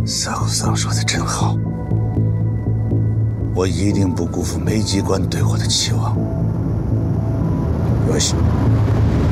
桑桑说的真好，我一定不辜负梅机关对我的期望。有喜。